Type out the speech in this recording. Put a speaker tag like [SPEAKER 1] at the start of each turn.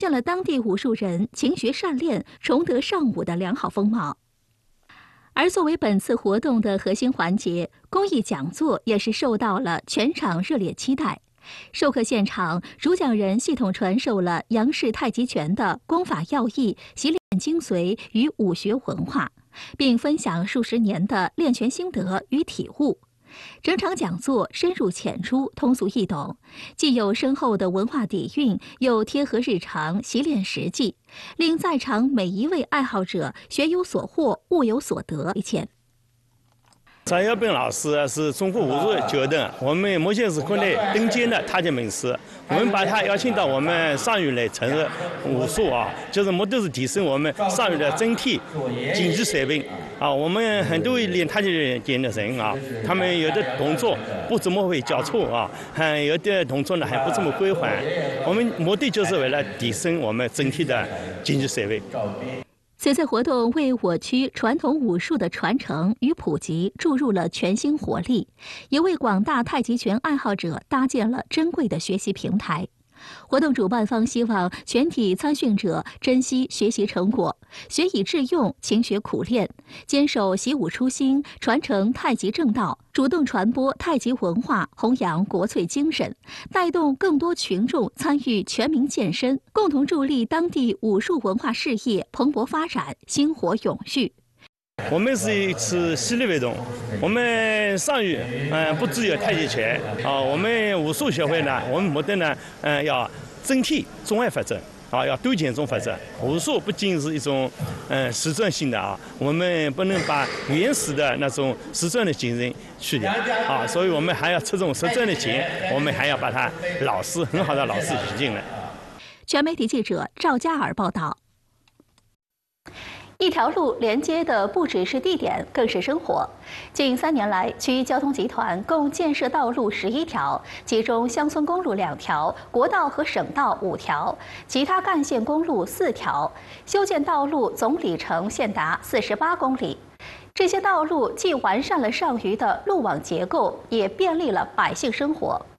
[SPEAKER 1] 现了当地武术人勤学善练、崇德尚武的良好风貌。而作为本次活动的核心环节，公益讲座也是受到了全场热烈期待。授课现场，主讲人系统传授了杨氏太极拳的功法要义、习练精髓与武学文化，并分享数十年的练拳心得与体悟。整场讲座深入浅出、通俗易懂，既有深厚的文化底蕴，又贴合日常习练实际，令在场每一位爱好者学有所获、悟有所得。
[SPEAKER 2] 张耀斌老师是中国武术九等，我们目前是国内顶尖的太极门师。我们把他邀请到我们上虞来承认武术就是目的是提升我们上虞的整体竞技水平我们很多练太极拳的人他们有的动作不怎么会交错还有的动作呢还不怎么规范。我们目的就是为了提升我们整体的竞技水平。
[SPEAKER 1] 此次活动为我区传统武术的传承与普及注入了全新活力，也为广大太极拳爱好者搭建了珍贵的学习平台。活动主办方希望全体参训者珍惜学习成果，学以致用，勤学苦练，坚守习武初心，传承太极正道，主动传播太极文化，弘扬国粹精神，带动更多群众参与全民健身，共同助力当地武术文化事业蓬勃发展，薪火永续。
[SPEAKER 2] 我们是一次系列活动，我们上虞不只有太极拳我们武术协会呢，我们目的呢要整体综合发展要多健中发展。武术不仅是一种实战性的我们不能把原始的那种实战的精神去掉所以我们还要侧重实战的精，我们还要把他很好的老师引进来。
[SPEAKER 1] 全媒体记者赵佳尔报道。一条路连接的不只是地点，更是生活。近3年来，区交通集团共建设道路11条，其中乡村公路2条，国道和省道5条，其他干线公路4条，修建道路总里程现达48公里。这些道路既完善了上虞的路网结构，也便利了百姓生活。